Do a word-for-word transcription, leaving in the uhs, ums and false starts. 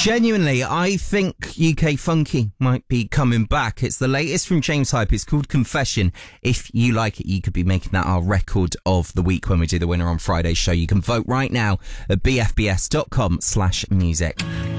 Genuinely, I think U K Funky might be coming back. It's the latest from James Hype. It's called Confession. If you like it, you could be making that our record of the week when we do the winner on Friday's show. You can vote right now at bfbs.com slash music.